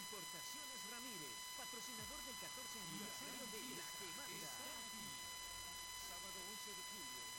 Importaciones Ramírez, patrocinador del 14 aniversario de La que Manda. Sábado 11 de julio,